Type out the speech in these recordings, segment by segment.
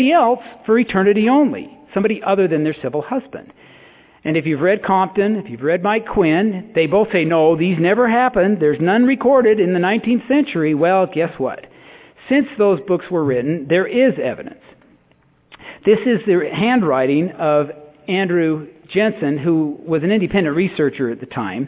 else for eternity only, somebody other than their civil husband. And if you've read Compton, if you've read Mike Quinn, they both say, no, these never happened. There's none recorded in the 19th century. Well, guess what? Since those books were written, there is evidence. This is the handwriting of Andrew Jensen, who was an independent researcher at the time.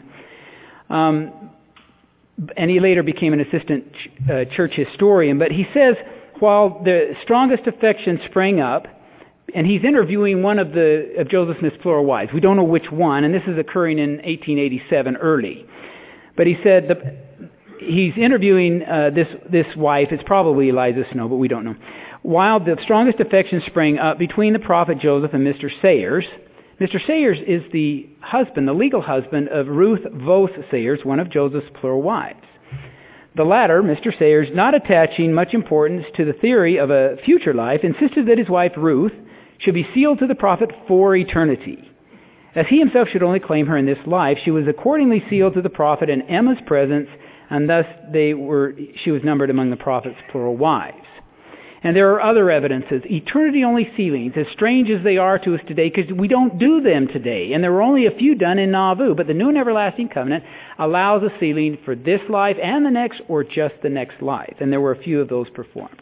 And he later became an assistant church historian. But he says, while the strongest affection sprang up, and he's interviewing one of Joseph Smith's plural wives. We don't know which one, and this is occurring in 1887 early. But he said he's interviewing this wife. It's probably Eliza Snow, but we don't know. While the strongest affection sprang up between the prophet Joseph and Mr. Sayers. Mr. Sayers is the husband, the legal husband of Ruth Vos Sayers, one of Joseph's plural wives. The latter, Mr. Sayers, not attaching much importance to the theory of a future life, insisted that his wife Ruth should be sealed to the prophet for eternity. As he himself should only claim her in this life, she was accordingly sealed to the prophet in Emma's presence, and thus she was numbered among the prophet's plural wives. And there are other evidences, eternity-only sealings, as strange as they are to us today, because we don't do them today. And there were only a few done in Nauvoo, but the New and Everlasting Covenant allows a sealing for this life and the next, or just the next life. And there were a few of those performed.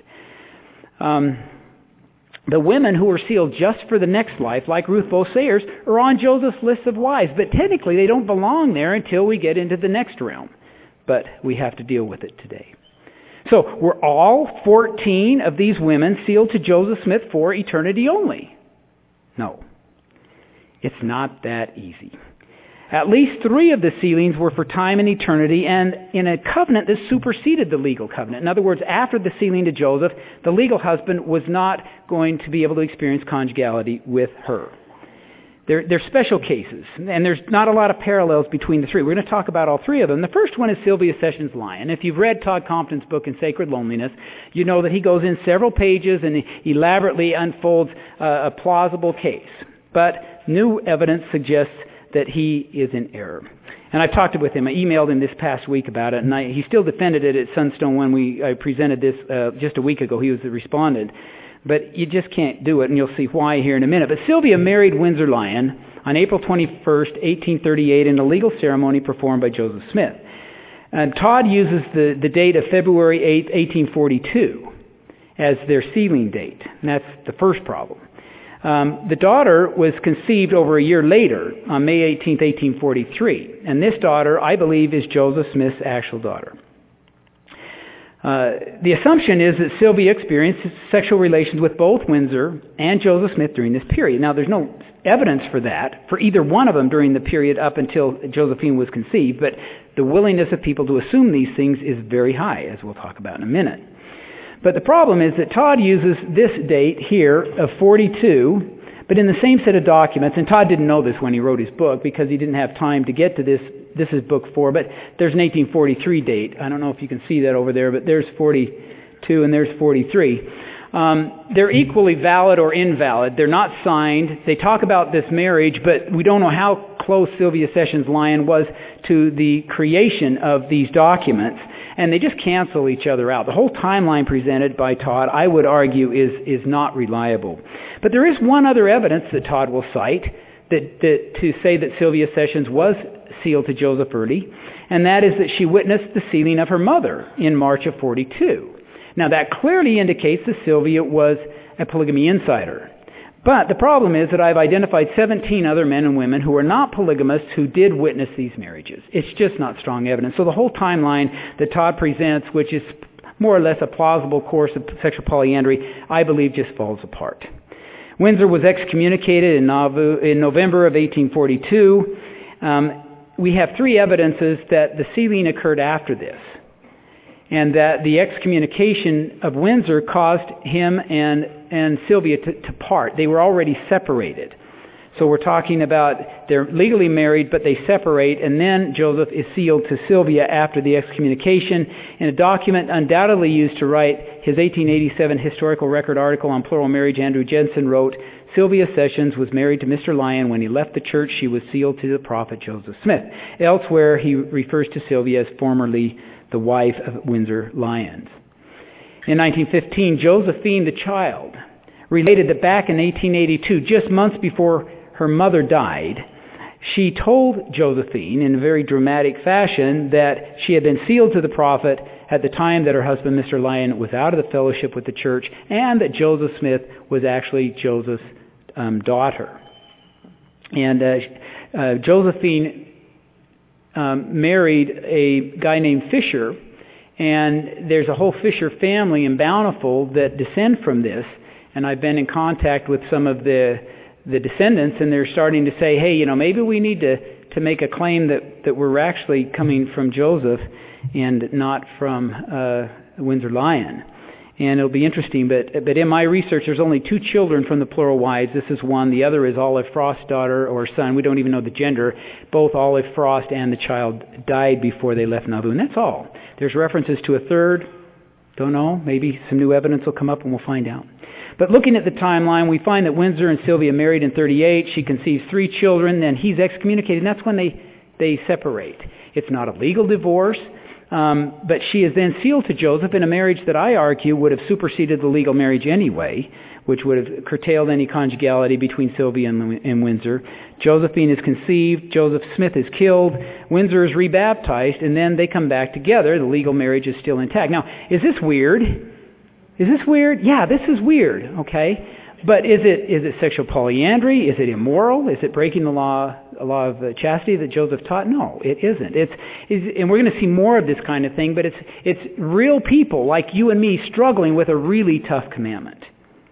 The women who were sealed just for the next life, like Ruth Vos Sayers, are on Joseph's list of wives. But technically, they don't belong there until we get into the next realm. But we have to deal with it today. So, were all 14 of these women sealed to Joseph Smith for eternity only? No. It's not that easy. At least 3 of the sealings were for time and eternity, and in a covenant that superseded the legal covenant. In other words, after the sealing to Joseph, the legal husband was not going to be able to experience conjugality with her. They're special cases, and there's not a lot of parallels between the 3. We're going to talk about all 3 of them. The first one is Sylvia Sessions Lyon. If you've read Todd Compton's book In Sacred Loneliness, you know that he goes in several pages and he elaborately unfolds a plausible case. But new evidence suggests that he is in error. And I've talked with him. I emailed him this past week about it, and he still defended it at Sunstone when I presented this just a week ago. He was the respondent. But you just can't do it, and you'll see why here in a minute. But Sylvia married Windsor Lyon on April 21st, 1838, in a legal ceremony performed by Joseph Smith. And Todd uses the date of February 8, 1842 as their sealing date. And that's the first problem. The daughter was conceived over a year later, on May 18, 1843. And this daughter, I believe, is Joseph Smith's actual daughter. The assumption is that Sylvia experienced sexual relations with both Windsor and Joseph Smith during this period. Now, there's no evidence for that, for either one of them during the period up until Josephine was conceived, but the willingness of people to assume these things is very high, as we'll talk about in a minute. But the problem is that Todd uses this date here of 42, but in the same set of documents, and Todd didn't know this when he wrote his book because he didn't have time to get to this. This is book 4, but there's an 1843 date. I don't know if you can see that over there, but there's 42 and there's 43. They're equally valid or invalid. They're not signed. They talk about this marriage, but we don't know how close Sylvia Sessions Lyon was to the creation of these documents. And they just cancel each other out. The whole timeline presented by Todd, I would argue, is not reliable. But there is one other evidence that Todd will cite to say that Sylvia Sessions was sealed to Joseph early, and that is that she witnessed the sealing of her mother in March of 42. Now that clearly indicates that Sylvia was a polygamy insider. But the problem is that I've identified 17 other men and women who are not polygamists who did witness these marriages. It's just not strong evidence. So the whole timeline that Todd presents, which is more or less a plausible course of sexual polyandry, I believe just falls apart. Windsor was excommunicated in November of 1842. We have 3 evidences that the sealing occurred after this, and that the excommunication of Windsor caused him and Sylvia to part. They were already separated. So we're talking about they're legally married, but they separate, and then Joseph is sealed to Sylvia after the excommunication. In a document undoubtedly used to write his 1887 historical record article on plural marriage, Andrew Jensen wrote, Sylvia Sessions was married to Mr. Lyon. When he left the church, she was sealed to the prophet Joseph Smith. Elsewhere, he refers to Sylvia as formerly the wife of Windsor Lyons. In 1915, Josephine, the child, related that back in 1882, just months before her mother died, she told Josephine in a very dramatic fashion that she had been sealed to the prophet at the time that her husband, Mr. Lyon, was out of the fellowship with the church, and that Joseph Smith was actually Joseph's daughter. And Josephine married a guy named Fisher, and there's a whole Fisher family in Bountiful that descend from this. And I've been in contact with some of the descendants, and they're starting to say, hey, maybe we need to make a claim that we're actually coming from Joseph and not from Windsor Lyon. And it'll be interesting, but in my research, there's only 2 children from the plural wives. This is one. The other is Olive Frost's daughter or son. We don't even know the gender. Both Olive Frost and the child died before they left Nauvoo, and that's all. There's references to a third. Don't know. Maybe some new evidence will come up and we'll find out. But looking at the timeline, we find that Windsor and Sylvia married in 38. She conceives 3 children, then he's excommunicated, and that's when they separate. It's not a legal divorce, but she is then sealed to Joseph in a marriage that I argue would have superseded the legal marriage anyway, which would have curtailed any conjugality between Sylvia and Windsor. Josephine is conceived, Joseph Smith is killed, Windsor is rebaptized, and then they come back together. The legal marriage is still intact. Now, is this weird? Is this weird? Yeah, this is weird, okay? But is it sexual polyandry? Is it immoral? Is it breaking the law of chastity that Joseph taught? No, it isn't. And we're going to see more of this kind of thing, but it's real people like you and me struggling with a really tough commandment.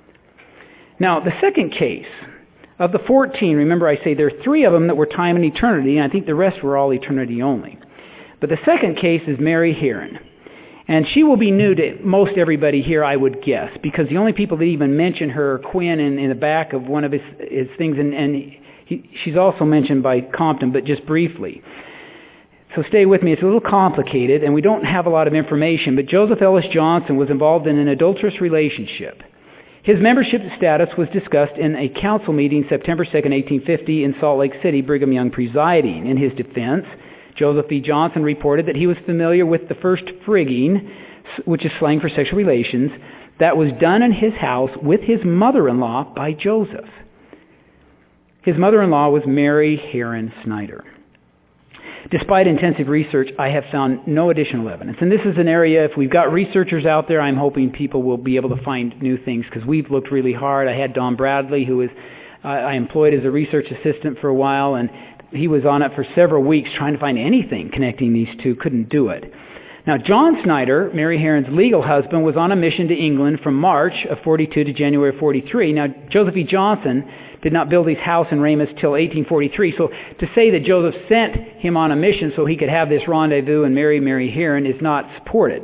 Now, the second case, of the 14, remember I say there are 3 of them that were time and eternity, and I think the rest were all eternity only. But the second case is Mary Heron. And she will be new to most everybody here, I would guess, because the only people that even mention her are Quinn in the back of one of his things, and she's also mentioned by Compton, but just briefly. So stay with me. It's a little complicated, and we don't have a lot of information, but Joseph Ellis Johnson was involved in an adulterous relationship. His membership status was discussed in a council meeting September 2nd, 1850 in Salt Lake City, Brigham Young presiding. In his defense, Joseph E. Johnson reported that he was familiar with the first frigging, which is slang for sexual relations, that was done in his house with his mother-in-law by Joseph. His mother-in-law was Mary Heron Snyder. Despite intensive research, I have found no additional evidence. And this is an area, if we've got researchers out there, I'm hoping people will be able to find new things, because we've looked really hard. I had Don Bradley, who I employed as a research assistant for a while, and he was on it for several weeks trying to find anything connecting these two. Couldn't do it. Now, John Snyder, Mary Heron's legal husband, was on a mission to England from March of 42 to January of 43. Now, Joseph E. Johnson did not build his house in Ramus till 1843. So to say that Joseph sent him on a mission so he could have this rendezvous and marry Mary Heron is not supported.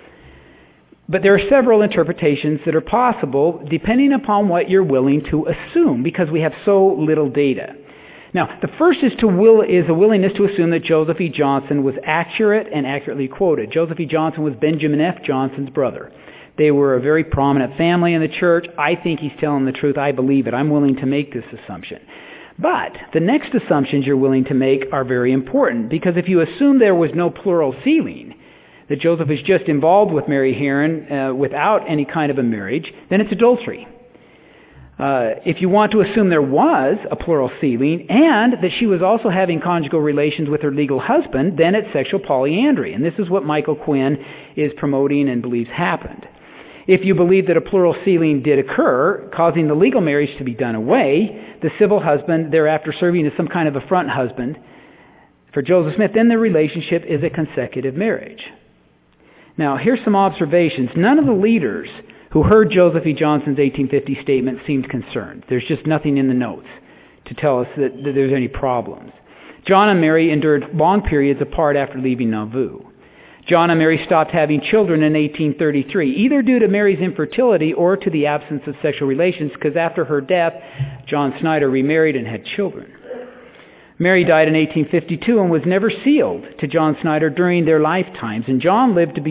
But there are several interpretations that are possible depending upon what you're willing to assume, because we have so little data. Now, the first is a willingness to assume that Joseph E. Johnson was accurate and accurately quoted. Joseph E. Johnson was Benjamin F. Johnson's brother. They were a very prominent family in the church. I think he's telling the truth. I believe it. I'm willing to make this assumption. But the next assumptions you're willing to make are very important, because if you assume there was no plural sealing, that Joseph is just involved with Mary Heron without any kind of a marriage, then it's adultery. If you want to assume there was a plural sealing and that she was also having conjugal relations with her legal husband, then it's sexual polyandry. And this is what Michael Quinn is promoting and believes happened. If you believe that a plural sealing did occur, causing the legal marriage to be done away, the civil husband thereafter serving as some kind of a front husband for Joseph Smith, then the relationship is a consecutive marriage. Now, here's some observations. None of the leaders who heard Joseph E. Johnson's 1850 statement seemed concerned. There's just nothing in the notes to tell us that there's any problems. John and Mary endured long periods apart after leaving Nauvoo. John and Mary stopped having children in 1833, either due to Mary's infertility or to the absence of sexual relations, because after her death, John Snyder remarried and had children. Mary died in 1852 and was never sealed to John Snyder during their lifetimes, and John lived to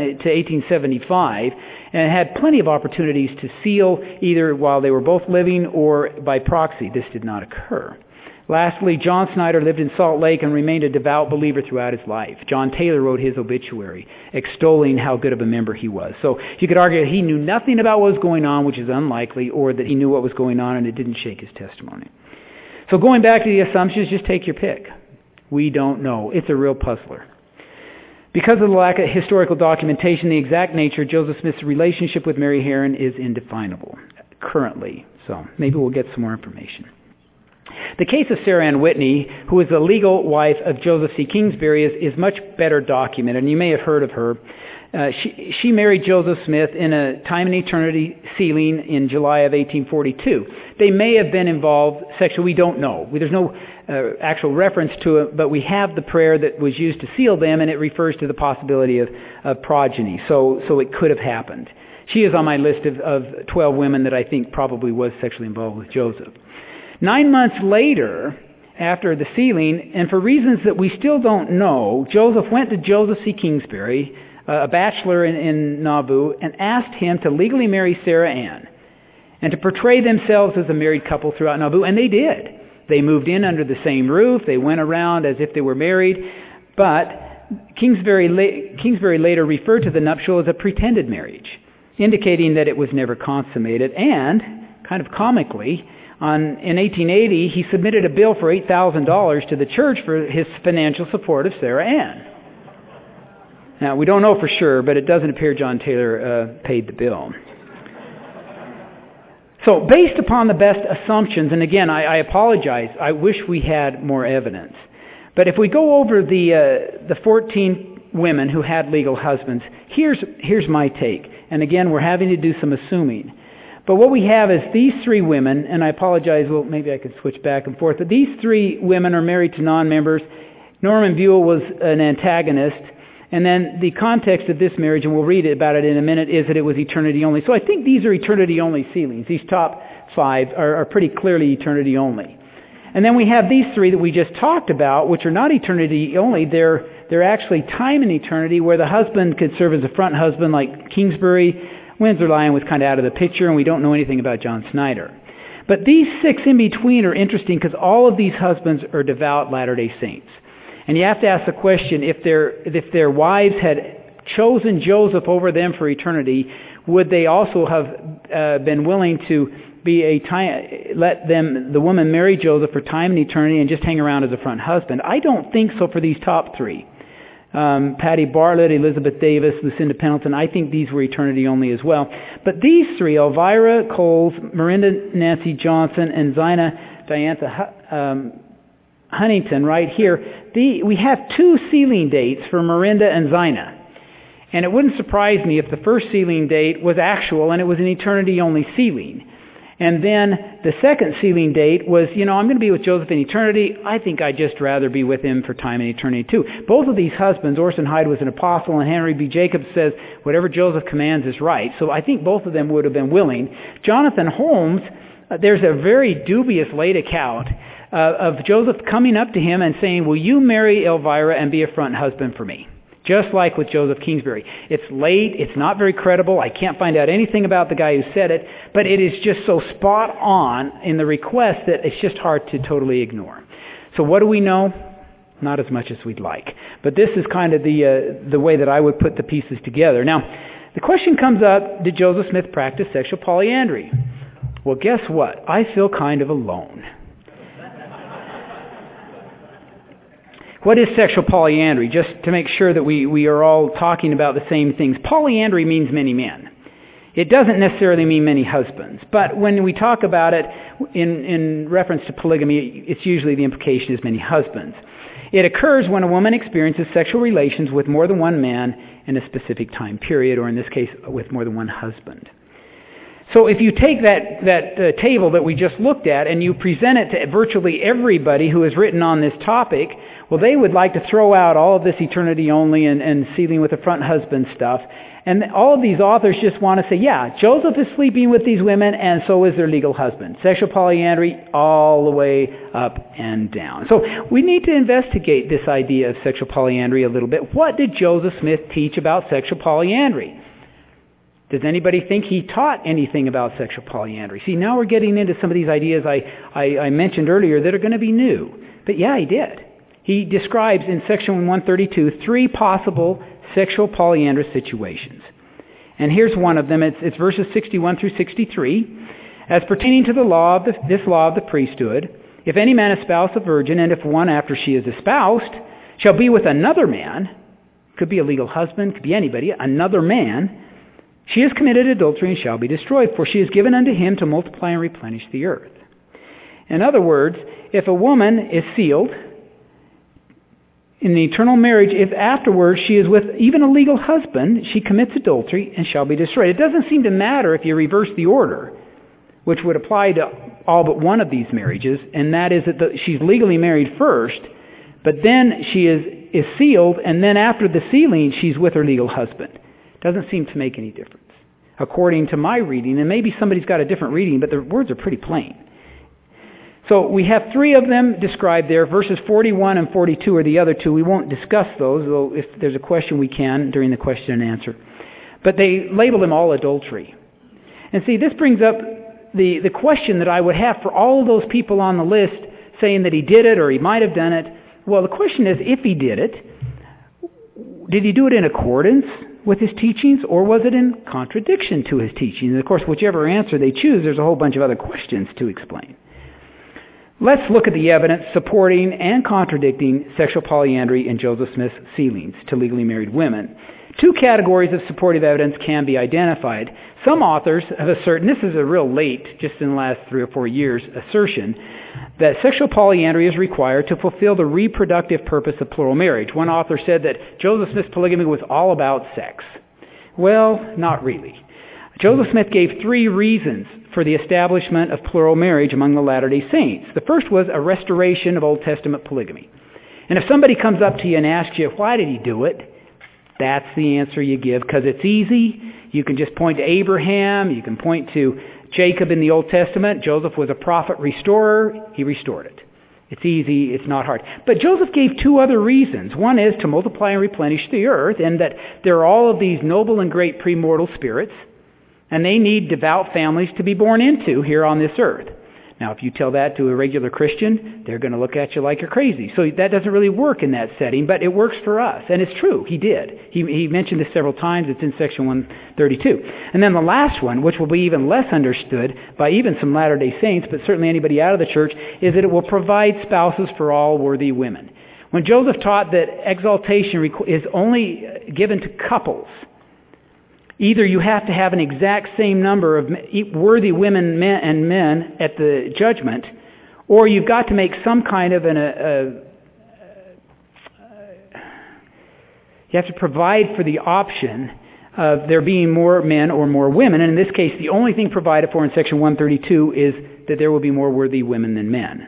1875 and had plenty of opportunities to seal either while they were both living or by proxy. This did not occur. Lastly, John Snyder lived in Salt Lake and remained a devout believer throughout his life. John Taylor wrote his obituary, extolling how good of a member he was. So you could argue that he knew nothing about what was going on, which is unlikely, or that he knew what was going on and it didn't shake his testimony. So going back to the assumptions, just take your pick. We don't know. It's a real puzzler. Because of the lack of historical documentation, the exact nature of Joseph Smith's relationship with Mary Herron is indefinable currently. So maybe we'll get some more information. The case of Sarah Ann Whitney, who was the legal wife of Joseph C. Kingsbury, is much better documented, and you may have heard of her. She married Joseph Smith in a time and eternity sealing in July of 1842. They may have been involved sexually. We don't know. There's no actual reference to it, but we have the prayer that was used to seal them, and it refers to the possibility of progeny. So it could have happened. She is on my list of 12 women that I think probably was sexually involved with Joseph. 9 months later, after the sealing, and for reasons that we still don't know, Joseph went to Joseph C. Kingsbury, a bachelor in Nauvoo, and asked him to legally marry Sarah Ann and to portray themselves as a married couple throughout Nauvoo, and they did. They moved in under the same roof. They went around as if they were married, but Kingsbury later referred to the nuptial as a pretended marriage, indicating that it was never consummated, and, kind of comically, in 1880, he submitted a bill for $8,000 to the church for his financial support of Sarah Ann. Now, we don't know for sure, but it doesn't appear John Taylor paid the bill. So, based upon the best assumptions, and again, I apologize, I wish we had more evidence. But if we go over the 14 women who had legal husbands, here's my take. And again, we're having to do some assuming. But what we have is these three women, and I apologize, well, maybe I could switch back and forth, but these three women are married to non-members. Norman Buell was an antagonist. And then the context of this marriage, and we'll read about it in a minute, is that it was eternity only. So I think these are eternity only sealings. These top 5 are pretty clearly eternity only. And then we have these three that we just talked about, which are not eternity only. They're actually time and eternity, where the husband could serve as a front husband like Kingsbury. Windsor Lyon was kind of out of the picture, and we don't know anything about John Snyder. But these 6 in between are interesting because all of these husbands are devout Latter-day Saints. And you have to ask the question, if their wives had chosen Joseph over them for eternity, would they also have been willing to let the woman marry Joseph for time and eternity and just hang around as a front husband? I don't think so for these top 3. Patty Bartlett, Elizabeth Davis, Lucinda Pendleton, I think these were eternity only as well. But these 3, Elvira Coles, Miranda Nancy Johnson, and Zina Diantha Huntington right here, we have 2 sealing dates for Miranda and Zina. And it wouldn't surprise me if the first sealing date was actual and it was an eternity only sealing. And then the second sealing date was, I'm going to be with Joseph in eternity. I think I'd just rather be with him for time and eternity too. Both of these husbands, Orson Hyde was an apostle, and Henry B. Jacobs says, whatever Joseph commands is right. So I think both of them would have been willing. Jonathan Holmes, there's a very dubious late account of Joseph coming up to him and saying, will you marry Elvira and be a front husband for me? Just like with Joseph Kingsbury. It's late, it's not very credible, I can't find out anything about the guy who said it, but it is just so spot on in the request that it's just hard to totally ignore. So what do we know? Not as much as we'd like. But this is kind of the way that I would put the pieces together. Now, the question comes up, did Joseph Smith practice sexual polyandry? Well, guess what? I feel kind of alone. What is sexual polyandry? Just to make sure that we are all talking about the same things. Polyandry means many men. It doesn't necessarily mean many husbands. But when we talk about it in reference to polygamy, it's usually the implication is many husbands. It occurs when a woman experiences sexual relations with more than one man in a specific time period, or in this case, with more than one husband. So if you take that table that we just looked at and you present it to virtually everybody who has written on this topic, well, they would like to throw out all of this eternity only and sealing with the front husband stuff. And all of these authors just want to say, yeah, Joseph is sleeping with these women and so is their legal husband. Sexual polyandry all the way up and down. So we need to investigate this idea of sexual polyandry a little bit. What did Joseph Smith teach about sexual polyandry? Does anybody think he taught anything about sexual polyandry? See, now we're getting into some of these ideas I mentioned earlier that are going to be new. But yeah, he did. He describes in section 132 3 possible sexual polyandrous situations. And here's one of them. It's verses 61 through 63. As pertaining to the law of this law of the priesthood, if any man espouse a virgin, and if one after she is espoused shall be with another man, could be a legal husband, could be anybody, another man, she has committed adultery and shall be destroyed, for she is given unto him to multiply and replenish the earth. In other words, if a woman is sealed in the eternal marriage, if afterwards she is with even a legal husband, she commits adultery and shall be destroyed. It doesn't seem to matter if you reverse the order, which would apply to all but one of these marriages, and that is that she's legally married first, but then she is sealed, and then after the sealing, she's with her legal husband. Doesn't seem to make any difference, according to my reading, and maybe somebody's got a different reading, but the words are pretty plain. So we have 3 of them described there. Verses 41 and 42 are the other 2. We won't discuss those, though if there's a question we can during the question and answer. But they label them all adultery. And see, this brings up the question that I would have for all of those people on the list saying that he did it or he might have done it. Well, the question is, if he did it, did he do it in accordance with his teachings, or was it in contradiction to his teachings? And of course, whichever answer they choose, there's a whole bunch of other questions to explain. Let's look at the evidence supporting and contradicting sexual polyandry in Joseph Smith's sealings to legally married women. 2 categories of supportive evidence can be identified. Some authors have asserted, and this is a real late, just in the last 3 or 4 years, assertion, that sexual polyandry is required to fulfill the reproductive purpose of plural marriage. One author said that Joseph Smith's polygamy was all about sex. Well, not really. Joseph Smith gave 3 reasons for the establishment of plural marriage among the Latter-day Saints. The first was a restoration of Old Testament polygamy. And if somebody comes up to you and asks you, why did he do it? That's the answer you give, because it's easy. You can just point to Abraham. You can point to Jacob in the Old Testament. Joseph was a prophet restorer. He restored it. It's easy. It's not hard. But Joseph gave 2 other reasons. One is to multiply and replenish the earth, and that there are all of these noble and great premortal spirits, and they need devout families to be born into here on this earth. Now, if you tell that to a regular Christian, they're going to look at you like you're crazy. So that doesn't really work in that setting, but it works for us. And it's true. He did. He mentioned this several times. It's in section 132. And then the last one, which will be even less understood by even some Latter-day Saints, but certainly anybody out of the church, is that it will provide spouses for all worthy women. When Joseph taught that exaltation is only given to couples, either you have to have an exact same number of worthy women and men at the judgment, or you've got to make some kind of you have to provide for the option of there being more men or more women. And in this case, the only thing provided for in section 132 is that there will be more worthy women than men.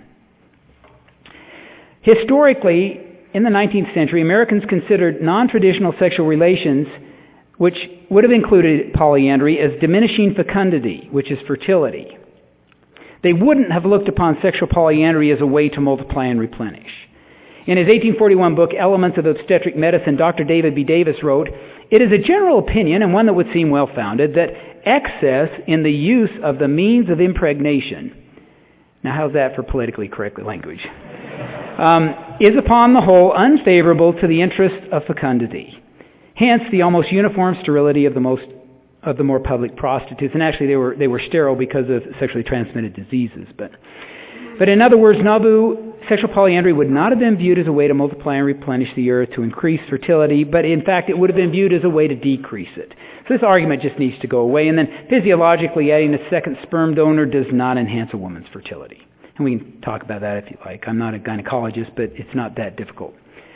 Historically, in the 19th century, Americans considered non-traditional sexual relations, which would have included polyandry, as diminishing fecundity, which is fertility. They wouldn't have looked upon sexual polyandry as a way to multiply and replenish. In his 1841 book, Elements of Obstetric Medicine, Dr. David B. Davis wrote, "It is a general opinion, and one that would seem well-founded, that excess in the use of the means of impregnation," now how's that for politically correct language, "is upon the whole unfavorable to the interest of fecundity. Hence, the almost uniform sterility of the more public prostitutes." And actually, they were sterile because of sexually transmitted diseases. But in other words, Nauvoo, sexual polyandry would not have been viewed as a way to multiply and replenish the earth to increase fertility, but in fact, it would have been viewed as a way to decrease it. So this argument just needs to go away. And then physiologically, adding a second sperm donor does not enhance a woman's fertility. And we can talk about that if you like. I'm not a gynecologist, but it's not that difficult.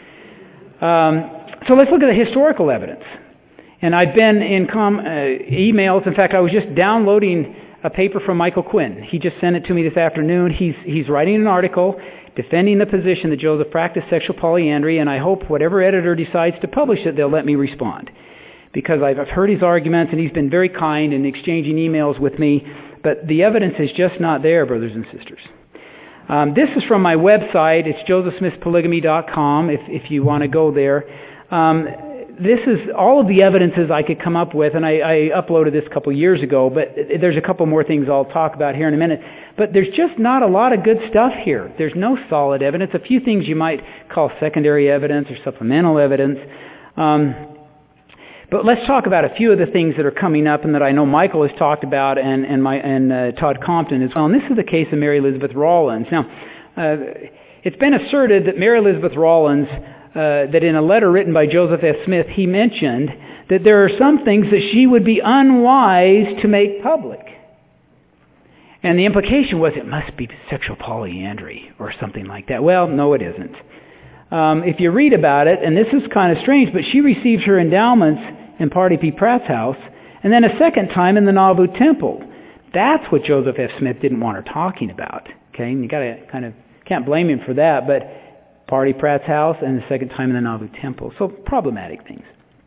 So let's look at the historical evidence. And I've been in emails. In fact, I was just downloading a paper from Michael Quinn. He just sent it to me this afternoon. He's writing an article defending the position that Joseph practiced sexual polyandry, and I hope whatever editor decides to publish it, they'll let me respond. Because I've heard his arguments, and he's been very kind in exchanging emails with me, but the evidence is just not there, brothers and sisters. This is from my website. It's josephsmithpolygamy.com if you want to go there. this is all of the evidences I could come up with, and I uploaded this a couple years ago, but there's a couple more things I'll talk about here in a minute. But there's just not a lot of good stuff here. There's no solid evidence. A few things you might call secondary evidence or supplemental evidence. But let's talk about a few of the things that are coming up and that I know Michael has talked about and Todd Compton as well. And this is the case of Mary Elizabeth Rawlins. Now, it's been asserted that Mary Elizabeth Rawlins, that in a letter written by Joseph F. Smith, he mentioned that there are some things that she would be unwise to make public. And the implication was it must be sexual polyandry or something like that. Well, no, it isn't. If you read about it, and this is kind of strange, but she received her endowments in Party P. Pratt's house, and then a second time in the Nauvoo Temple. That's what Joseph F. Smith didn't want her talking about. Okay, and you got to can't blame him for that, but Party Pratt's house and the second time in the Nauvoo Temple. So problematic things.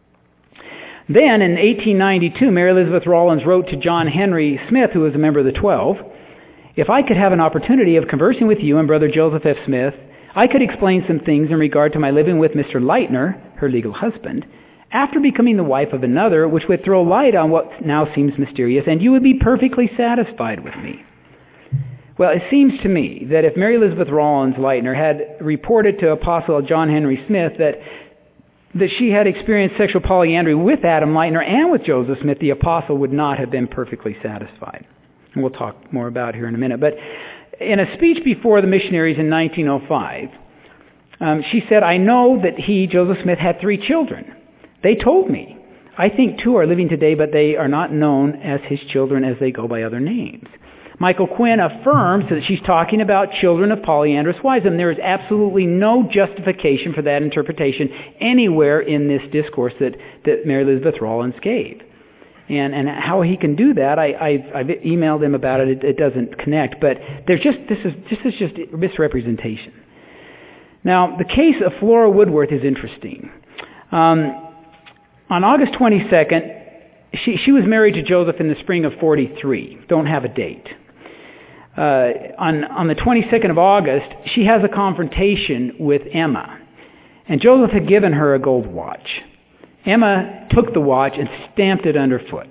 Then in 1892, Mary Elizabeth Rawlins wrote to John Henry Smith, who was a member of the 12, "If I could have an opportunity of conversing with you and Brother Joseph F. Smith, I could explain some things in regard to my living with Mr. Lightner, her legal husband, after becoming the wife of another, which would throw light on what now seems mysterious, and you would be perfectly satisfied with me." Well, it seems to me that if Mary Elizabeth Rawlins Lightner had reported to Apostle John Henry Smith that she had experienced sexual polyandry with Adam Lightner and with Joseph Smith, the apostle would not have been perfectly satisfied. And we'll talk more about it here in a minute. But in a speech before the missionaries in 1905, she said, "I know that he, Joseph Smith, had 3 children. They told me. I think 2 are living today, but they are not known as his children as they go by other names." Michael Quinn affirms that she's talking about children of polyandrous wives, and there is absolutely no justification for that interpretation anywhere in this discourse that Mary Elizabeth Rawlins gave. And how he can do that, I've emailed him about it. It doesn't connect, but this is just misrepresentation. Now, the case of Flora Woodworth is interesting. On August 22nd, she was married to Joseph in the spring of 43. Don't have a date. On the 22nd of August, she has a confrontation with Emma. And Joseph had given her a gold watch. Emma took the watch and stamped it underfoot.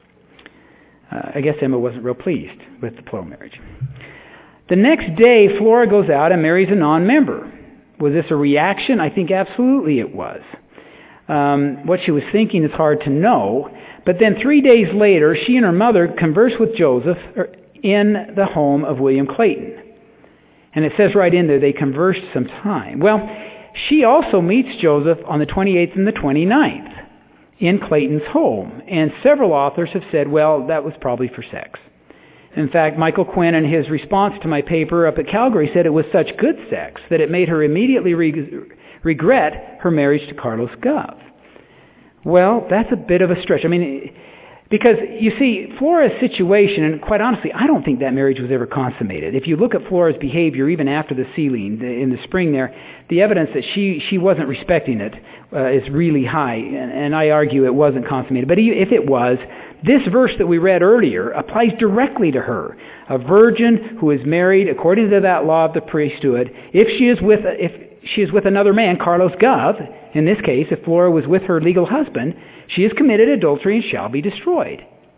I guess Emma wasn't real pleased with the plural marriage. The next day, Flora goes out and marries a non-member. Was this a reaction? I think absolutely it was. What she was thinking is hard to know. But then 3 days later, she and her mother converse with Joseph in the home of William Clayton. And it says right in there, they conversed some time. Well, she also meets Joseph on the 28th and the 29th in Clayton's home. And several authors have said, well, that was probably for sex. In fact, Michael Quinn, in his response to my paper up at Calgary, said it was such good sex that it made her immediately regret her marriage to Carlos Gove. Well, that's a bit of a stretch. I mean, because, you see, Flora's situation, and quite honestly, I don't think that marriage was ever consummated. If you look at Flora's behavior, even after the sealing in the spring there, the evidence that she wasn't respecting it is really high, and I argue it wasn't consummated. But if it was, this verse that we read earlier applies directly to her. A virgin who is married according to that law of the priesthood, if she is with another man, Carlos Gove, in this case, if Flora was with her legal husband, she has committed adultery and shall be destroyed.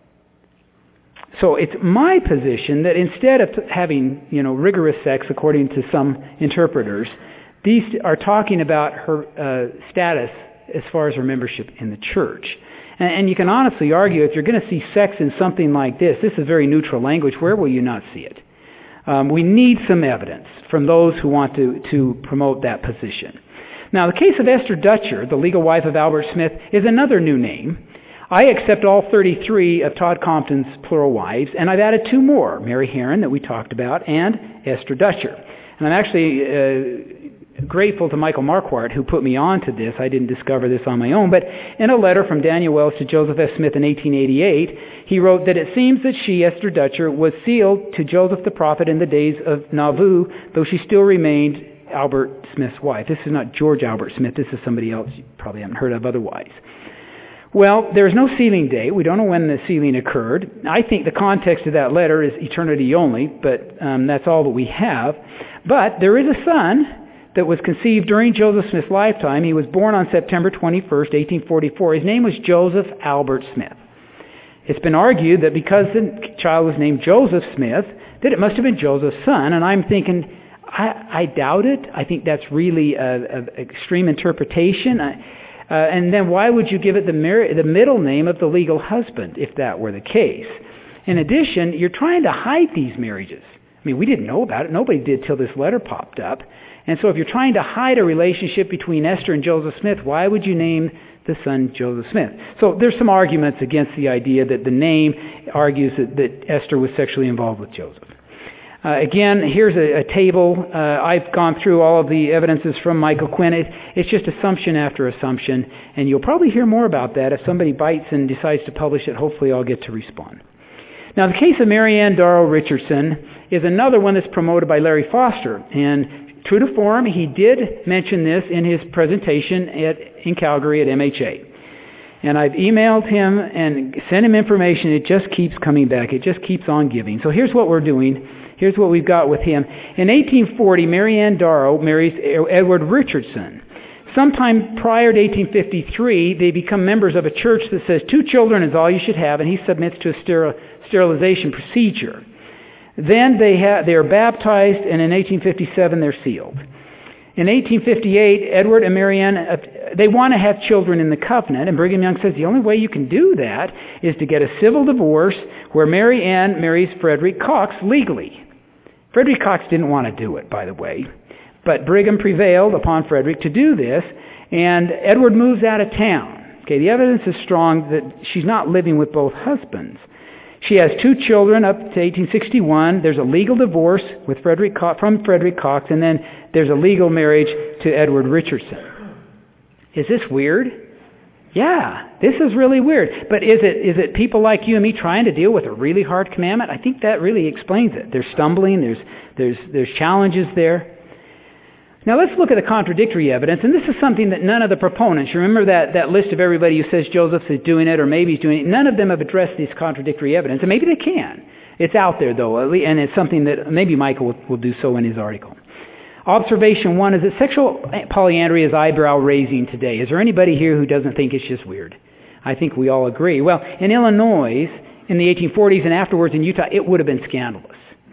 So it's my position that instead of having, rigorous sex according to some interpreters, these are talking about her status as far as her membership in the church. And you can honestly argue if you're going to see sex in something like this is very neutral language. Where will you not see it? We need some evidence from those who want to promote that position. Now, the case of Esther Dutcher, the legal wife of Albert Smith, is another new name. I accept all 33 of Todd Compton's plural wives, and I've added 2 more, Mary Herron that we talked about, and Esther Dutcher. And I'm actually grateful to Michael Marquardt who put me on to this. I didn't discover this on my own, but in a letter from Daniel Wells to Joseph F. Smith in 1888, he wrote that it seems that she, Esther Dutcher, was sealed to Joseph the prophet in the days of Nauvoo, though she still remained Albert Smith's wife. This is not George Albert Smith. This is somebody else you probably haven't heard of otherwise. Well, there's no sealing date. We don't know when the sealing occurred. I think the context of that letter is eternity only, but that's all that we have. But there is a son that was conceived during Joseph Smith's lifetime. He was born on September 21st, 1844. His name was Joseph Albert Smith. It's been argued that because the child was named Joseph Smith, that it must have been Joseph's son. And I'm thinking, I doubt it. I think that's really an extreme interpretation. And then why would you give it the middle name of the legal husband if that were the case? In addition, you're trying to hide these marriages. I mean, we didn't know about it. Nobody did till this letter popped up. And so if you're trying to hide a relationship between Esther and Joseph Smith, why would you name the son Joseph Smith? So there's some arguments against the idea that the name argues that Esther was sexually involved with Joseph. Again, here's a table. I've gone through all of the evidences from Michael Quinn. It's just assumption after assumption, and you'll probably hear more about that. If somebody bites and decides to publish it, hopefully I'll get to respond. Now, the case of Mary Ann Darrow Richardson is another one that's promoted by Larry Foster, and true to form, he did mention this in his presentation in Calgary at MHA. And I've emailed him and sent him information. It just keeps coming back. It just keeps on giving. So here's what we're doing. Here's what we've got with him. In 1840, Mary Ann Darrow marries Edward Richardson. Sometime prior to 1853, they become members of a church that says 2 children is all you should have, and he submits to a sterilization procedure. Then they are baptized, and in 1857 they're sealed. In 1858, Edward and Mary Ann, they want to have children in the covenant, and Brigham Young says the only way you can do that is to get a civil divorce where Mary Ann marries Frederick Cox legally. Frederick Cox didn't want to do it, by the way, but Brigham prevailed upon Frederick to do this, and Edward moves out of town. Okay, the evidence is strong that she's not living with both husbands. She has 2 children up to 1861. There's a legal divorce with from Frederick Cox, and then there's a legal marriage to Edward Richardson. Is this weird? Yeah, this is really weird. But is it people like you and me trying to deal with a really hard commandment? I think that really explains it. There's stumbling, there's challenges there. Now let's look at the contradictory evidence, and this is something that none of the proponents, you remember that list of everybody who says Joseph is doing it or maybe he's doing it, none of them have addressed this contradictory evidence, and maybe they can. It's out there though, and it's something that maybe Michael will do so in his article. Observation 1 is that sexual polyandry is eyebrow-raising today. Is there anybody here who doesn't think it's just weird? I think we all agree. Well, in Illinois, in the 1840s and afterwards in Utah, it would have been scandalous.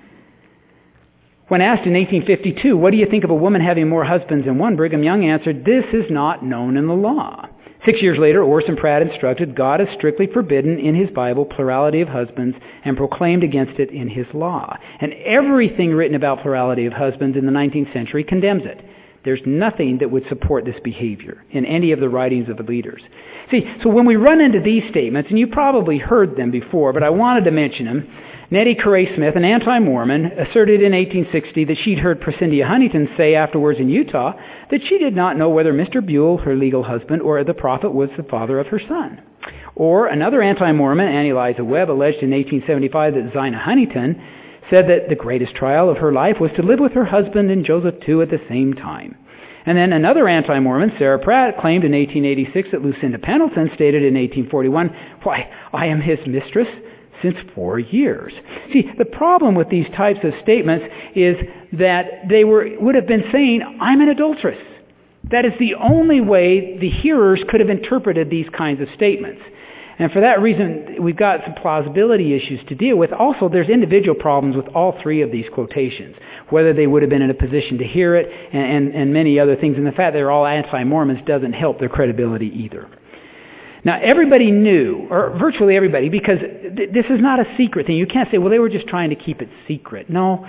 When asked in 1852, what do you think of a woman having more husbands than one, Brigham Young answered, this is not known in the law. 6 years later, Orson Pratt instructed, God has strictly forbidden in his Bible plurality of husbands and proclaimed against it in his law. And everything written about plurality of husbands in the 19th century condemns it. There's nothing that would support this behavior in any of the writings of the leaders. See, so when we run into these statements, and you probably heard them before, but I wanted to mention them, Nettie Correa Smith, an anti-Mormon, asserted in 1860 that she'd heard Prescindia Huntington say afterwards in Utah that she did not know whether Mr. Buell, her legal husband, or the prophet was the father of her son. Or another anti-Mormon, Annie Eliza Webb, alleged in 1875 that Zina Huntington said that the greatest trial of her life was to live with her husband and Joseph too at the same time. And then another anti-Mormon, Sarah Pratt, claimed in 1886 that Lucinda Pendleton stated in 1841, why, I am his mistress since 4 years. See, the problem with these types of statements is that they would have been saying, I'm an adulteress. That is the only way the hearers could have interpreted these kinds of statements. And for that reason, we've got some plausibility issues to deal with. Also, there's individual problems with all 3 of these quotations, whether they would have been in a position to hear it and many other things. And the fact they're all anti-Mormons doesn't help their credibility either. Now, everybody knew, or virtually everybody, because this is not a secret thing. You can't say, well, they were just trying to keep it secret. No.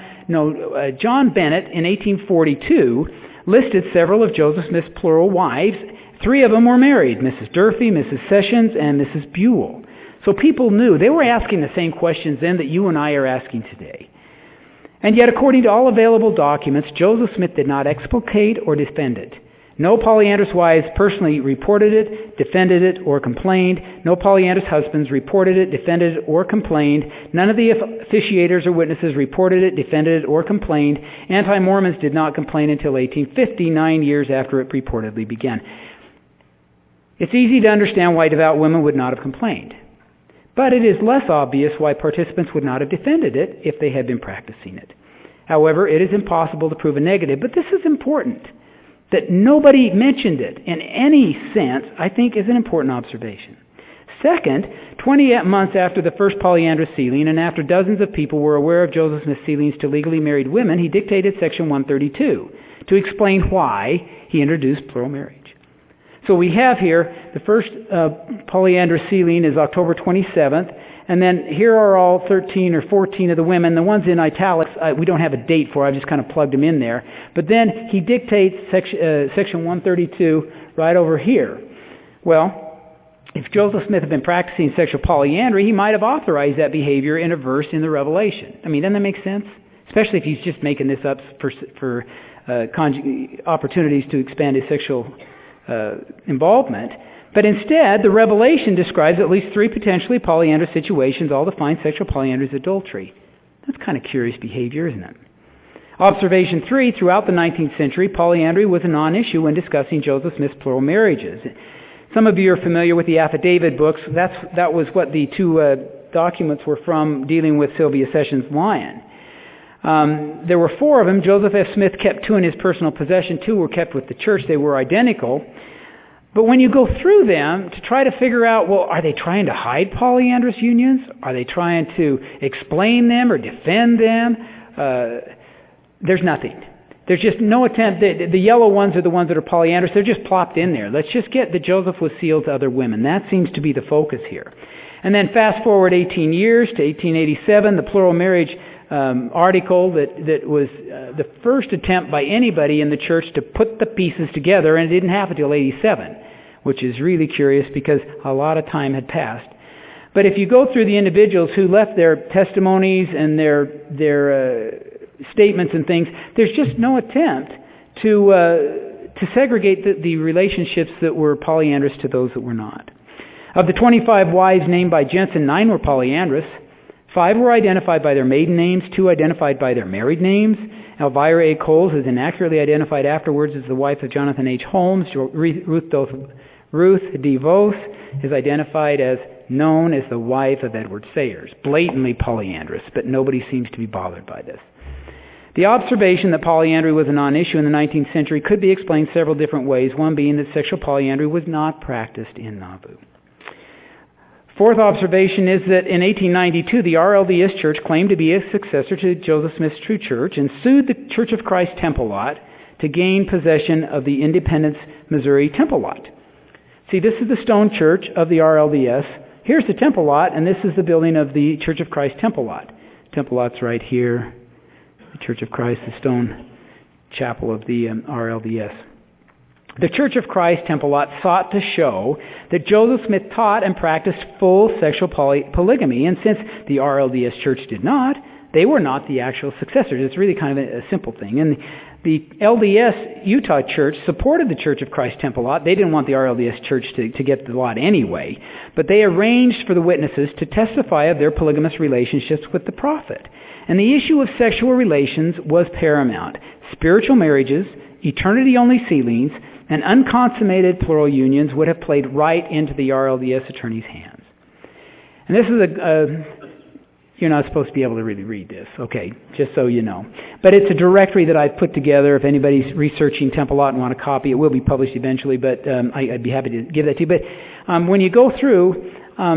John Bennett, in 1842, listed several of Joseph Smith's plural wives. 3 of them were married, Mrs. Durfee, Mrs. Sessions, and Mrs. Buell. So people knew. They were asking the same questions then that you and I are asking today. And yet, according to all available documents, Joseph Smith did not explicate or defend it. No polyandrous wives personally reported it, defended it, or complained. No polyandrous husbands reported it, defended it, or complained. None of the officiators or witnesses reported it, defended it, or complained. Anti-Mormons did not complain until 1850, 9 years after it reportedly began. It's easy to understand why devout women would not have complained. But it is less obvious why participants would not have defended it if they had been practicing it. However, it is impossible to prove a negative, but this is important. That nobody mentioned it in any sense, I think, is an important observation. Second, 20 months after the first polyandrous sealing, and after dozens of people were aware of Joseph Smith's sealings to legally married women, he dictated Section 132 to explain why he introduced plural marriage. So we have here, the first polyandrous sealing is October 27th, and then here are all 13 or 14 of the women. The ones in italics, we don't have a date for. I've just kind of plugged them in there. But then he dictates Section 132 right over here. Well, if Joseph Smith had been practicing sexual polyandry, he might have authorized that behavior in a verse in the Revelation. I mean, doesn't that make sense? Especially if he's just making this up for opportunities to expand his sexual involvement. But instead, the Revelation describes at least 3 potentially polyandrous situations, all define sexual polyandry as adultery. That's kind of curious behavior, isn't it? Observation 3, throughout the 19th century, polyandry was a non-issue when discussing Joseph Smith's plural marriages. Some of you are familiar with the affidavit books. That was what the 2 documents were from dealing with Sylvia Sessions Lyon. There were 4 of them. Joseph F. Smith kept 2 in his personal possession. 2 were kept with the church. They were identical. But when you go through them to try to figure out, well, are they trying to hide polyandrous unions? Are they trying to explain them or defend them? There's nothing. There's just no attempt. The yellow ones are the ones that are polyandrous. They're just plopped in there. Let's just get that Joseph was sealed to other women. That seems to be the focus here. And then fast forward 18 years to 1887, the plural marriage article that was the first attempt by anybody in the church to put the pieces together, and it didn't happen until 87, which is really curious because a lot of time had passed. But if you go through the individuals who left their testimonies and their statements and things, there's just no attempt to segregate the relationships that were polyandrous to those that were not. Of the 25 wives named by Jensen, 9 were polyandrous. 5 were identified by their maiden names, 2 identified by their married names. Elvira A. Coles is inaccurately identified afterwards as the wife of Jonathan H. Holmes. Ruth D. Vos is identified as known as the wife of Edward Sayers. Blatantly polyandrous, but nobody seems to be bothered by this. The observation that polyandry was a non-issue in the 19th century could be explained several different ways, one being that sexual polyandry was not practiced in Nauvoo. Fourth observation is that in 1892, the RLDS Church claimed to be a successor to Joseph Smith's True Church and sued the Church of Christ Temple Lot to gain possession of the Independence, Missouri Temple Lot. See, this is the stone church of the RLDS. Here's the Temple Lot, and this is the building of the Church of Christ Temple Lot. Temple Lot's right here. The Church of Christ, the stone chapel of the RLDS. The Church of Christ Temple Lot sought to show that Joseph Smith taught and practiced full sexual polygamy, and since the RLDS Church did not, they were not the actual successors. It's really kind of a simple thing. And the LDS Utah Church supported the Church of Christ Temple Lot. They didn't want the RLDS Church to get the lot anyway, but they arranged for the witnesses to testify of their polygamous relationships with the prophet. And the issue of sexual relations was paramount. Spiritual marriages, eternity-only sealings, and unconsummated plural unions would have played right into the RLDS attorney's hands. And this is you're not supposed to be able to really read this, okay, just so you know. But it's a directory that I've put together. If anybody's researching Temple Lot and want a copy, it will be published eventually, but I'd be happy to give that to you. But when you go through,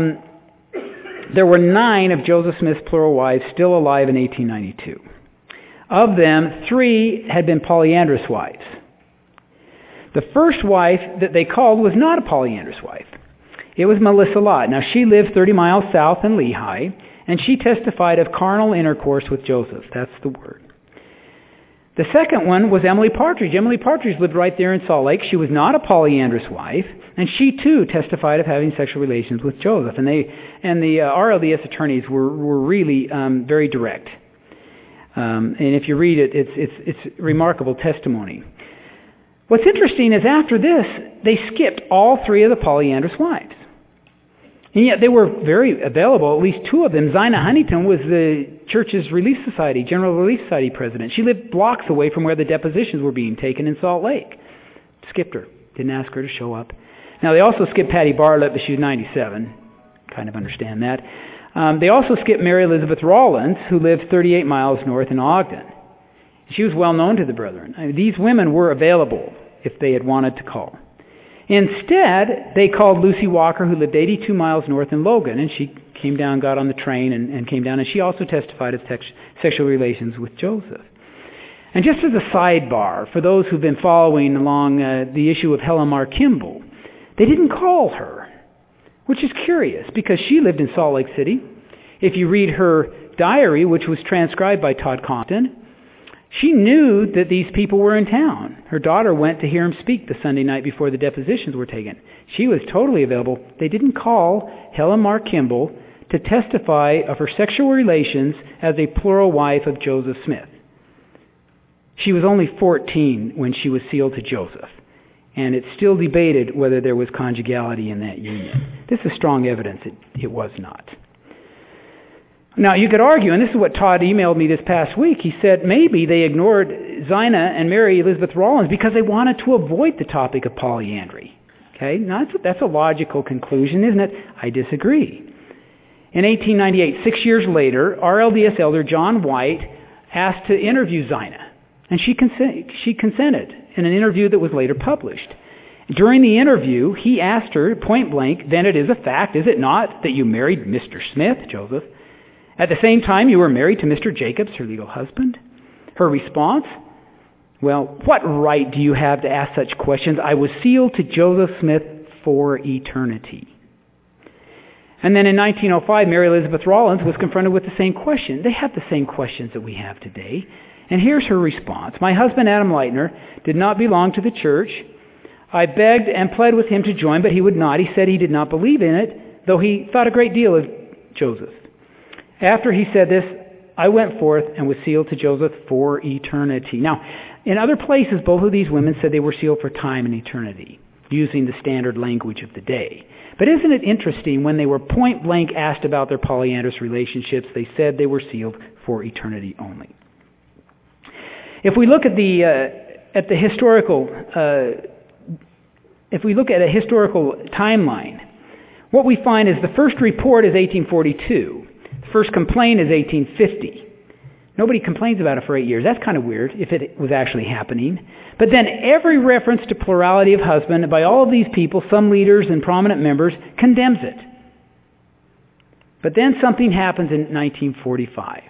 there were 9 of Joseph Smith's plural wives still alive in 1892. Of them, 3 had been polyandrous wives. The first wife that they called was not a polyandrous wife. It was Melissa Lott. Now, she lived 30 miles south in Lehi, and she testified of carnal intercourse with Joseph. That's the word. The second one was Emily Partridge. Emily Partridge lived right there in Salt Lake. She was not a polyandrous wife, and she too testified of having sexual relations with Joseph. And the RLDS attorneys were really very direct. And if you read it, it's remarkable testimony. What's interesting is after this, they skipped all 3 of the polyandrous wives. And yet they were very available, at least 2 of them. Zina Huntington was the church's Relief Society, General Relief Society president. She lived blocks away from where the depositions were being taken in Salt Lake. Skipped her. Didn't ask her to show up. Now, they also skipped Patty Bartlett, but she was 97. Kind of understand that. They also skipped Mary Elizabeth Rollins, who lived 38 miles north in Ogden. She was well known to the brethren. I mean, these women were available if they had wanted to call. Instead, they called Lucy Walker, who lived 82 miles north in Logan, and she came down, got on the train, and came down, and she also testified of sexual relations with Joseph. And just as a sidebar, for those who've been following along the issue of Helen Mar Kimball, they didn't call her, which is curious, because she lived in Salt Lake City. If you read her diary, which was transcribed by Todd Compton, she knew that these people were in town. Her daughter went to hear him speak the Sunday night before the depositions were taken. She was totally available. They didn't call Helen Mar Kimball to testify of her sexual relations as a plural wife of Joseph Smith. She was only 14 when she was sealed to Joseph, and it's still debated whether there was conjugality in that union. This is strong evidence it was not. Now, you could argue, and this is what Todd emailed me this past week, he said maybe they ignored Zina and Mary Elizabeth Rollins because they wanted to avoid the topic of polyandry. Okay, now that's a logical conclusion, isn't it? I disagree. In 1898, 6 years later, RLDS elder John White asked to interview Zina, and she consented in an interview that was later published. During the interview, he asked her point blank, "Then it is a fact, is it not, that you married Mr. Smith, Joseph? At the same time, you were married to Mr. Jacobs, her legal husband?" Her response, "Well, what right do you have to ask such questions? I was sealed to Joseph Smith for eternity." And then in 1905, Mary Elizabeth Rollins was confronted with the same question. They have the same questions that we have today. And here's her response. "My husband, Adam Leitner, did not belong to the church. I begged and pled with him to join, but he would not. He said he did not believe in it, though he thought a great deal of Joseph. After he said this, I went forth and was sealed to Joseph for eternity." Now, in other places, both of these women said they were sealed for time and eternity, using the standard language of the day. But isn't it interesting, when they were point blank asked about their polyandrous relationships, they said they were sealed for eternity only. If we look at the historical, if we look at a historical timeline, what we find is the first report is 1842. The first complaint is 1850. Nobody complains about it for 8 years. That's kind of weird if it was actually happening. But then every reference to plurality of husband by all of these people, some leaders and prominent members, condemns it. But then something happens in 1945.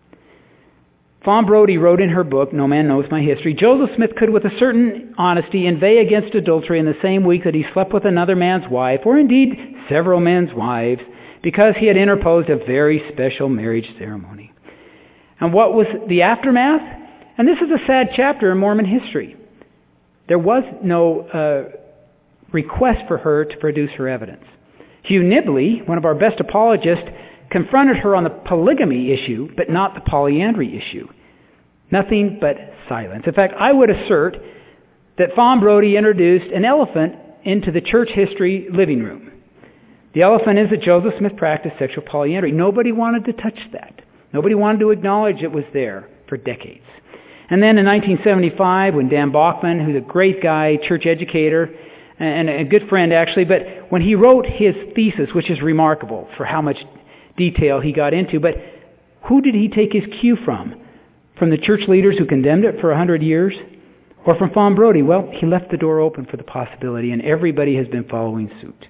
Fawn Brodie wrote in her book, No Man Knows My History, "Joseph Smith could with a certain honesty inveigh against adultery in the same week that he slept with another man's wife, or indeed several men's wives, because he had interposed a very special marriage ceremony." And what was the aftermath? And this is a sad chapter in Mormon history. There was no request for her to produce her evidence. Hugh Nibley, one of our best apologists, confronted her on the polygamy issue, but not the polyandry issue. Nothing but silence. In fact, I would assert that Fawn Brodie introduced an elephant into the church history living room. The elephant is that Joseph Smith practiced sexual polyandry. Nobody wanted to touch that. Nobody wanted to acknowledge it was there for decades. And then in 1975, when Dan Bachman, who's a great guy, church educator, and a good friend actually, but when he wrote his thesis, which is remarkable for how much detail he got into, but who did he take his cue from? From the church leaders who condemned it for 100 years? Or from Fawn Brodie? Well, he left the door open for the possibility, and everybody has been following suit.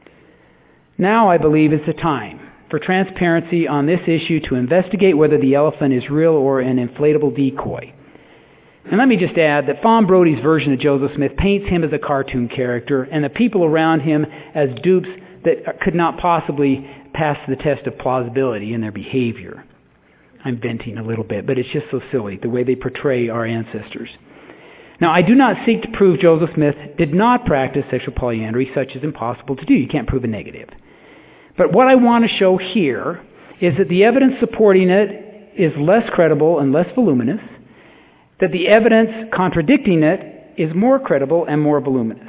Now I believe is the time for transparency on this issue, to investigate whether the elephant is real or an inflatable decoy. And let me just add that Fawn Brodie's version of Joseph Smith paints him as a cartoon character and the people around him as dupes that could not possibly pass the test of plausibility in their behavior. I'm venting a little bit, but it's just so silly, the way they portray our ancestors. Now, I do not seek to prove Joseph Smith did not practice sexual polyandry. Such is impossible to do. You can't prove a negative. But what I want to show here is that the evidence supporting it is less credible and less voluminous, that the evidence contradicting it is more credible and more voluminous.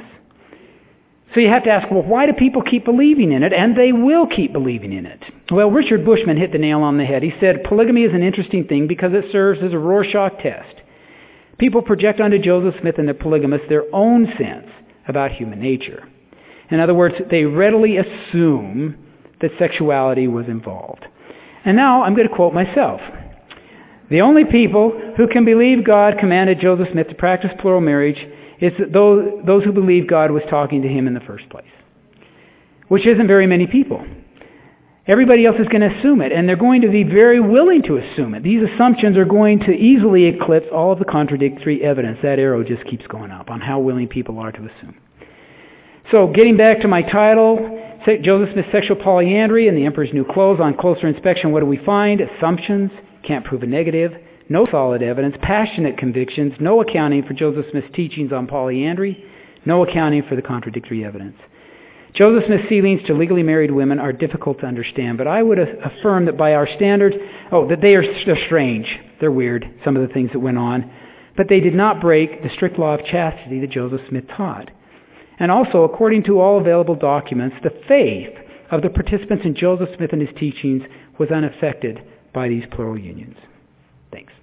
So you have to ask, well, why do people keep believing in it? And they will keep believing in it. Well, Richard Bushman hit the nail on the head. He said, polygamy is an interesting thing because it serves as a Rorschach test. People project onto Joseph Smith and the polygamists their own sense about human nature. In other words, they readily assume that sexuality was involved. And now I'm going to quote myself. "The only people who can believe God commanded Joseph Smith to practice plural marriage It's those who believe God was talking to him in the first place, which isn't very many people. Everybody else is going to assume it, and they're going to be very willing to assume it. These assumptions are going to easily eclipse all of the contradictory evidence. That arrow just keeps going up on how willing people are to assume. So, getting back to my title, Joseph Smith's Sexual Polyandry and the Emperor's New Clothes. On closer inspection, what do we find? Assumptions, can't prove a negative, no solid evidence, passionate convictions, no accounting for Joseph Smith's teachings on polyandry, no accounting for the contradictory evidence. Joseph Smith's sealings to legally married women are difficult to understand, but I would affirm that by our standards, that they're strange. They're weird, some of the things that went on. But they did not break the strict law of chastity that Joseph Smith taught. And also, according to all available documents, the faith of the participants in Joseph Smith and his teachings was unaffected by these plural unions. Thanks.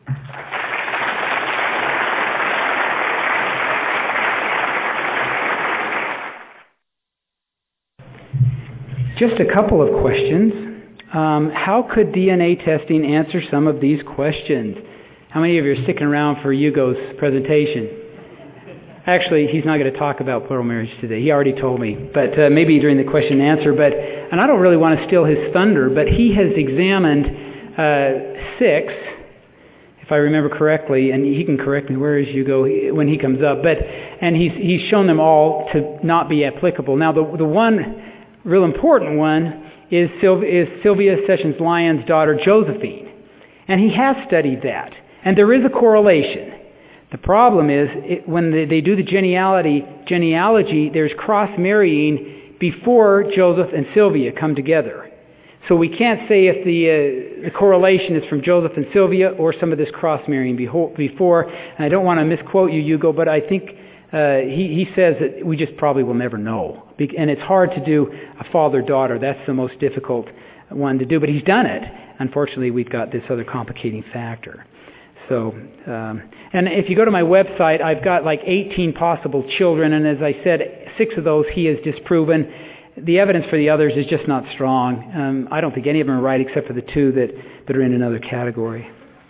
Just a couple of questions. How could DNA testing answer some of these questions? How many of you are sticking around for Hugo's presentation? Actually, he's not going to talk about plural marriage today. He already told me, but maybe during the question and answer. And I don't really want to steal his thunder, but he has examined 6, if I remember correctly, and he can correct me. Where is Hugo when he comes up? And he's shown them all to not be applicable. Now, the one real important one is Sylvia Sessions Lyon's daughter, Josephine. And he has studied that. And there is a correlation. The problem is, when they do the genealogy, there's cross-marrying before Joseph and Sylvia come together. So we can't say if the correlation is from Joseph and Sylvia or some of this cross-marrying before. And I don't want to misquote you, Hugo, but I think he says that we just probably will never know. And it's hard to do a father-daughter. That's the most difficult one to do. But he's done it. Unfortunately, we've got this other complicating factor. So, and if you go to my website, I've got like 18 possible children. And as I said, 6 of those he has disproven. The evidence for the others is just not strong. I don't think any of them are right except for the 2 that are in another category.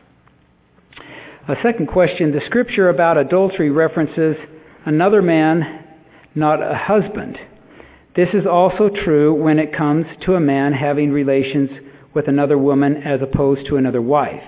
A second question, the scripture about adultery references another man, not a husband. This is also true when it comes to a man having relations with another woman as opposed to another wife.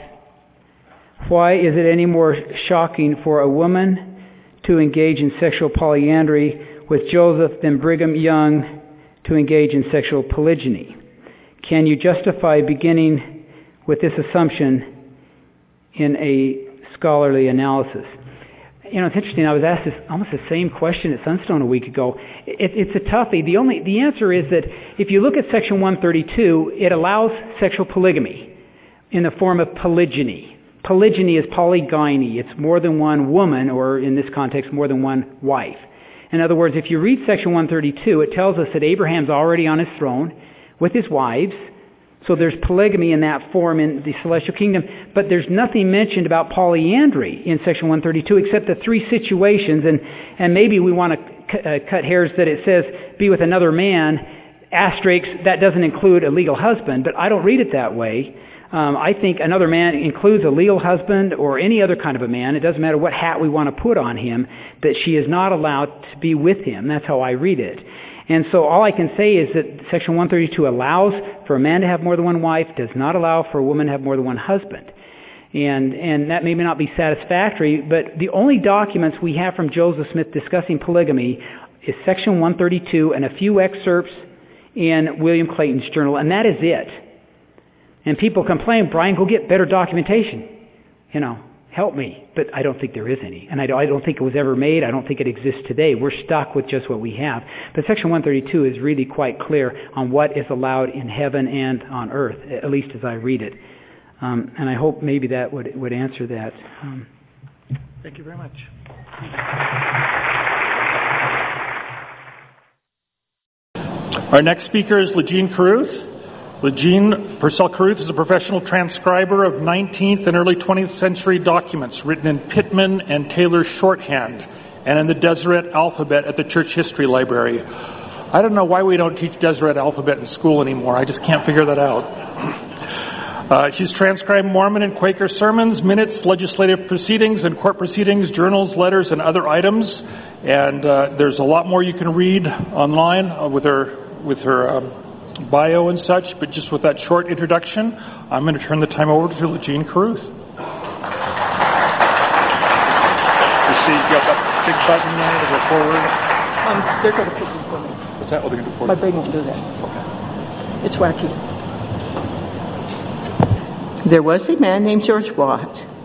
Why is it any more shocking for a woman to engage in sexual polyandry with Joseph than Brigham Young to engage in sexual polygyny? Can you justify beginning with this assumption in a scholarly analysis? You know, it's interesting. I was asked this almost the same question at Sunstone a week ago. It's a toughie. The answer is that if you look at Section 132, it allows sexual polygamy in the form of polygyny. Polygyny is polygyny. It's more than one woman, or in this context, more than one wife. In other words, if you read Section 132, it tells us that Abraham's already on his throne with his wives. So there's polygamy in that form in the celestial kingdom, but there's nothing mentioned about polyandry in Section 132 except the 3 situations, and maybe we want to cut hairs that it says, be with another man, asterisk, that doesn't include a legal husband, but I don't read it that way. I think another man includes a legal husband or any other kind of a man. It doesn't matter what hat we want to put on him, that she is not allowed to be with him. That's how I read it. And so all I can say is that Section 132 allows for a man to have more than one wife, does not allow for a woman to have more than one husband. And that may not be satisfactory, but the only documents we have from Joseph Smith discussing polygamy is Section 132 and a few excerpts in William Clayton's journal, and that is it. And people complain, Brian, go get better documentation. You know, help me. But I don't think there is any. And I don't think it was ever made. I don't think it exists today. We're stuck with just what we have. But Section 132 is really quite clear on what is allowed in heaven and on earth, at least as I read it. And I hope maybe that would answer that. Thank you very much. Our next speaker is Legene Carruth. Legene Purcell Carruth is a professional transcriber of 19th and early 20th century documents written in Pittman and Taylor shorthand and in the Deseret alphabet at the Church History Library. I don't know why we don't teach Deseret alphabet in school anymore. I just can't figure that out. She's transcribed Mormon and Quaker sermons, minutes, legislative proceedings, and court proceedings, journals, letters, and other items. And there's a lot more you can read online with her bio and such. But just with that short introduction, I'm going to turn the time over to Legine Carruth. You see, you got that big button there to go forward. They're going to put it for me. What's that? Oh, they're going to do forward. My brain won't do that. Okay. It's wacky. There was a man named George Watt